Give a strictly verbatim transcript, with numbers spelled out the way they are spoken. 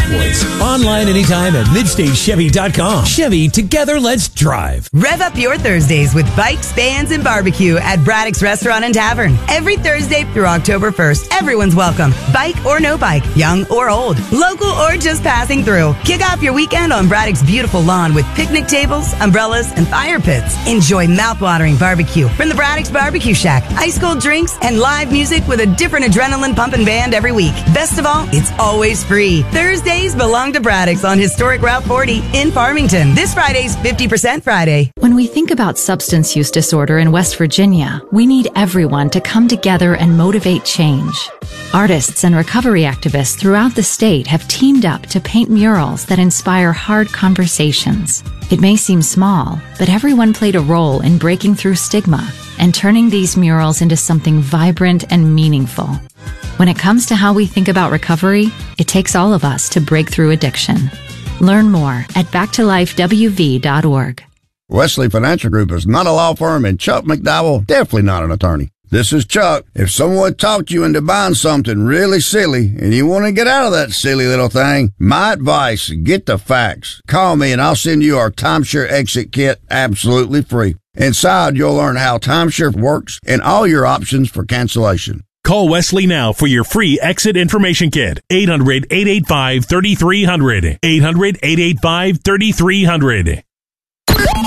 Woods. Online anytime at midstate chevy dot com. Chevy, together let's drive. Rev up your Thursdays with bikes, bands, and barbecue at Braddock's Restaurant and Tavern. Every Thursday through October first, everyone's welcome. Bike or no bike, young or old, local or just passing through. Kick off your weekend on Braddock's beautiful lawn with picnic tables, umbrellas, and fire pits. Enjoy mouth-watering barbecue from the Braddock's Barbecue Shack, ice cold drinks, and live music with a different adrenaline pumping band every week. Best of all, it's always free. Thursdays belong to Braddock's on historic Route forty in Farmington. This Friday's fifty percent Friday. When we think about substance use disorder in West Virginia, we need everyone to come together and motivate change. Artists and recovery activists throughout the state have teamed up to paint murals that inspire hard conversations. It may seem small, but everyone played a role in breaking through stigma and turning these murals into something vibrant and meaningful. When it comes to how we think about recovery, it takes all of us to break through addiction. Learn more at back to life w v dot org. Wesley Financial Group is not a law firm, and Chuck McDowell definitely not an attorney. This is Chuck. If someone talked you into buying something really silly and you want to get out of that silly little thing, my advice, get the facts. Call me and I'll send you our timeshare exit kit absolutely free. Inside, you'll learn how timeshare works and all your options for cancellation. Call Wesley now for your free exit information kit. eight hundred, eight eight five, three three zero zero. eight hundred, eight eight five, three three zero zero.